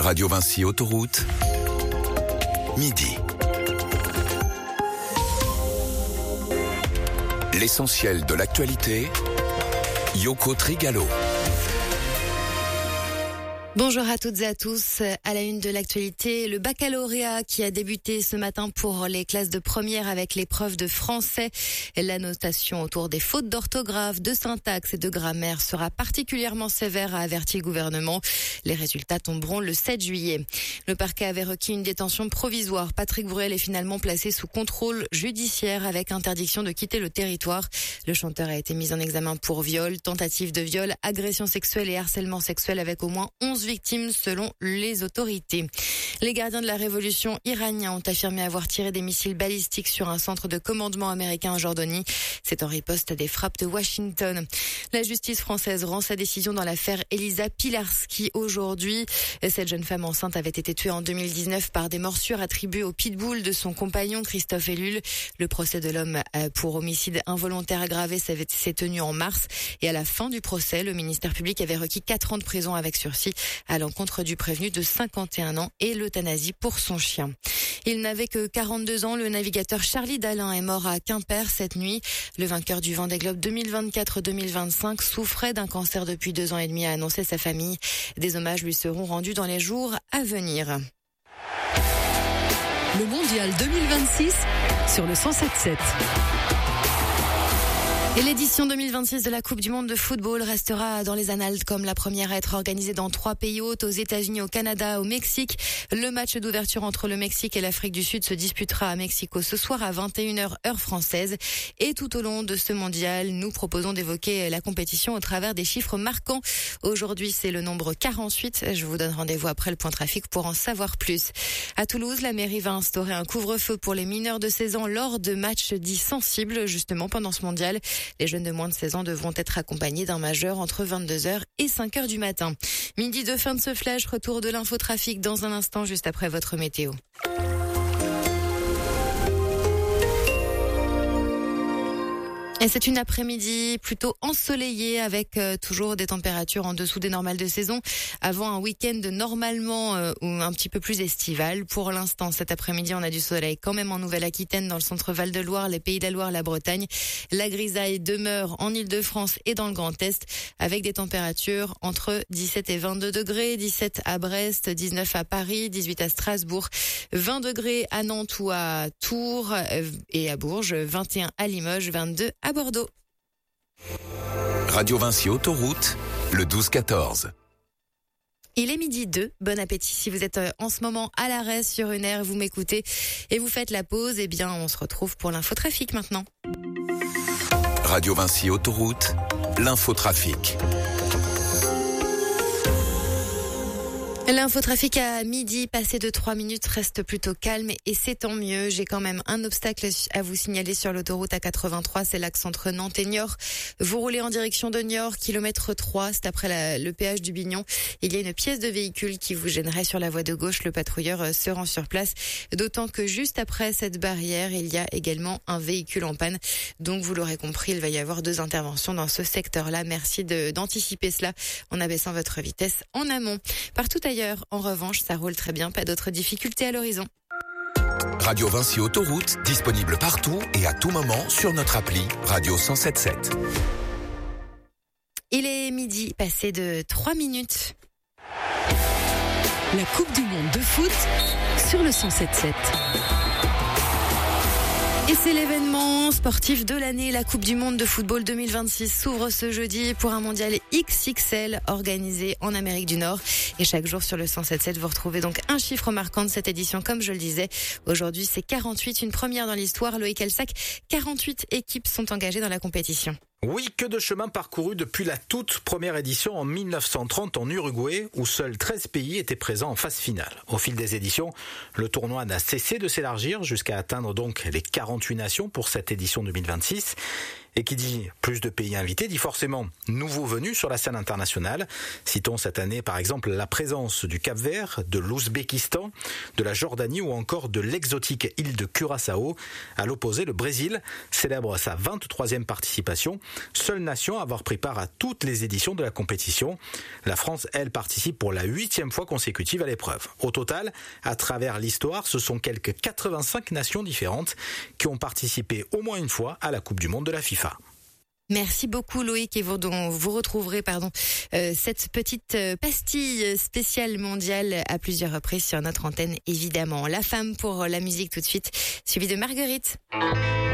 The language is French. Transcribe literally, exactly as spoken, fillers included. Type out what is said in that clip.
Radio Vinci Autoroute, midi. L'essentiel de l'actualité, Yoko Trigalo. Bonjour à toutes et à tous. À la une de l'actualité, le baccalauréat qui a débuté ce matin pour les classes de première avec l'épreuve de français. La notation autour des fautes d'orthographe, de syntaxe et de grammaire sera particulièrement sévère, a averti le gouvernement. Les résultats tomberont le sept juillet. Le parquet avait requis une détention provisoire. Patrick Bruel est finalement placé sous contrôle judiciaire avec interdiction de quitter le territoire. Le chanteur a été mis en examen pour viol, tentative de viol, agression sexuelle et harcèlement sexuel avec au moins onze victimes selon les autorités. Les gardiens de la révolution iraniens ont affirmé avoir tiré des missiles balistiques sur un centre de commandement américain en Jordanie. C'est en riposte des frappes de Washington. La justice française rend sa décision dans l'affaire Elisa Pilarski aujourd'hui. Cette jeune femme enceinte avait été tuée en deux mille dix-neuf par des morsures attribuées au pitbull de son compagnon Christophe Ellul. Le procès de l'homme pour homicide involontaire aggravé s'est tenu en mars. Et à la fin du procès, le ministère public avait requis quatre ans de prison avec sursis à l'encontre du prévenu de cinquante et un ans et l'euthanasie pour son chien. Il n'avait que quarante-deux ans. Le navigateur Charlie Dalin est mort à Quimper cette nuit. Le vainqueur du Vendée Globe deux mille vingt-quatre deux mille vingt-cinq souffrait d'un cancer depuis deux ans et demi, a annoncé sa famille. Des hommages lui seront rendus dans les jours à venir. Le Mondial deux mille vingt-six sur le cent sept sept. Et l'édition deux mille vingt-six de la Coupe du Monde de football restera dans les annales comme la première à être organisée dans trois pays hôtes, aux États-Unis, au Canada, au Mexique. Le match d'ouverture entre le Mexique et l'Afrique du Sud se disputera à Mexico ce soir à vingt et une heures heure française. Et tout au long de ce mondial, nous proposons d'évoquer la compétition au travers des chiffres marquants. Aujourd'hui, c'est le nombre quarante-huit. Je vous donne rendez-vous après le point trafic pour en savoir plus. À Toulouse, la mairie va instaurer un couvre-feu pour les mineurs de seize ans lors de matchs dits sensibles, justement pendant ce mondial. Les jeunes de moins de seize ans devront être accompagnés d'un majeur entre vingt-deux heures et cinq heures du matin. Midi de fin de ce flash, retour de l'infotrafic dans un instant juste après votre météo. Et c'est une après-midi plutôt ensoleillée avec euh, toujours des températures en dessous des normales de saison avant un week-end normalement euh, ou un petit peu plus estival. Pour l'instant, cet après-midi, on a du soleil quand même en Nouvelle-Aquitaine, dans le centre Val-de-Loire, les Pays de la Loire, la Bretagne. La grisaille demeure en Île-de-France et dans le Grand Est avec des températures entre dix-sept et vingt-deux degrés, dix-sept à Brest, dix-neuf à Paris, dix-huit à Strasbourg, vingt degrés à Nantes ou à Tours et à Bourges, vingt et un à Limoges, vingt-deux à Bordeaux. Radio Vinci Autoroute, le douze quatorze. Il est midi deux. Bon appétit. Si vous êtes en ce moment à l'arrêt sur une aire, vous m'écoutez et vous faites la pause, eh bien, on se retrouve pour l'infotrafic maintenant. Radio Vinci Autoroute, l'infotrafic. L'infotrafic à midi, passé de trois minutes, reste plutôt calme et c'est tant mieux. J'ai quand même un obstacle à vous signaler sur l'autoroute A quatre-vingt-trois, c'est l'axe entre Nantes et Niort. Vous roulez en direction de Niort, kilomètre trois, c'est après la, le péage du Bignon. Il y a une pièce de véhicule qui vous gênerait sur la voie de gauche. Le patrouilleur se rend sur place, d'autant que juste après cette barrière, il y a également un véhicule en panne. Donc vous l'aurez compris, il va y avoir deux interventions dans ce secteur-là. Merci de, d'anticiper cela en abaissant votre vitesse en amont. Partout ailleurs, en revanche, ça roule très bien, pas d'autres difficultés à l'horizon. Radio Vinci Autoroute, disponible partout et à tout moment sur notre appli Radio cent sept sept. Il est midi, passé de trois minutes. La Coupe du Monde de foot sur le cent sept sept. Et c'est l'événement sportif de l'année. La Coupe du Monde de football deux mille vingt-six s'ouvre ce jeudi pour un mondial X X L organisé en Amérique du Nord. Et chaque jour sur le cent sept sept, vous retrouvez donc un chiffre marquant de cette édition, comme je le disais. Aujourd'hui, c'est quarante-huit, une première dans l'histoire. Loïc Elsac, quarante-huit équipes sont engagées dans la compétition. Oui, que de chemin parcouru depuis la toute première édition en mille neuf cent trente en Uruguay, où seuls treize pays étaient présents en phase finale. Au fil des éditions, le tournoi n'a cessé de s'élargir jusqu'à atteindre donc les quarante-huit nations pour cette édition deux mille vingt-six. Et qui dit plus de pays invités dit forcément nouveaux venus sur la scène internationale. Citons cette année par exemple la présence du Cap-Vert, de l'Ouzbékistan, de la Jordanie ou encore de l'exotique île de Curaçao. À l'opposé, le Brésil célèbre sa vingt-troisième participation, seule nation à avoir pris part à toutes les éditions de la compétition. La France, elle, participe pour la huitième fois consécutive à l'épreuve. Au total, à travers l'histoire, ce sont quelques quatre-vingt-cinq nations différentes qui ont participé au moins une fois à la Coupe du Monde de la FIFA. Merci beaucoup Loïc et vous, dont vous retrouverez pardon, euh, cette petite euh, pastille spéciale mondiale à plusieurs reprises sur notre antenne évidemment. La femme pour la musique tout de suite, suivie de Marguerite.